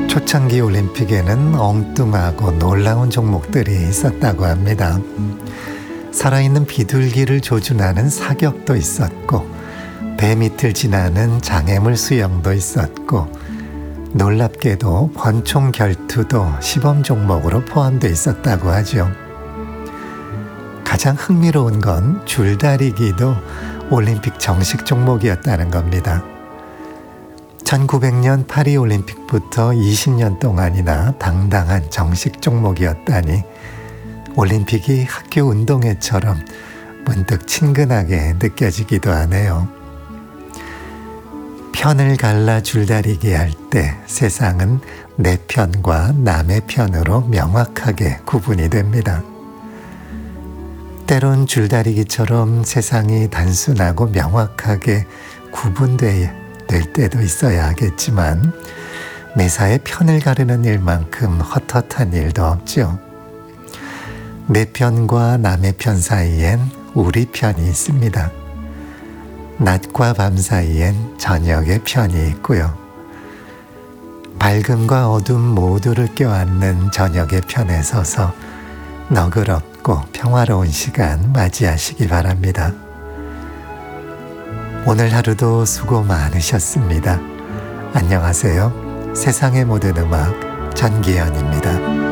초창기 올림픽에는 엉뚱하고 놀라운 종목들이 있었다고 합니다. 살아있는 비둘기를 조준하는 사격도 있었고, 배 밑을 지나는 장애물 수영도 있었고, 놀랍게도 권총 결투도 시범 종목으로 포함되어 있었다고 하죠. 가장 흥미로운 건 줄다리기도 올림픽 정식 종목이었다는 겁니다. 1900년 파리올림픽부터 20년 동안이나 당당한 정식 종목이었다니 올림픽이 학교 운동회처럼 문득 친근하게 느껴지기도 하네요. 편을 갈라 줄다리기 할 때 세상은 내 편과 남의 편으로 명확하게 구분이 됩니다. 때론 줄다리기처럼 세상이 단순하고 명확하게 구분될 때도 있어야 하겠지만 매사에 편을 가르는 일만큼 헛헛한 일도 없죠. 내 편과 남의 편 사이엔 우리 편이 있습니다. 낮과 밤 사이엔 저녁의 편이 있고요. 밝음과 어둠 모두를 껴안는 저녁의 편에 서서 너그럽고 평화로운 시간 맞이하시기 바랍니다. 오늘 하루도 수고 많으셨습니다. 안녕하세요. 세상의 모든 음악 전기현입니다.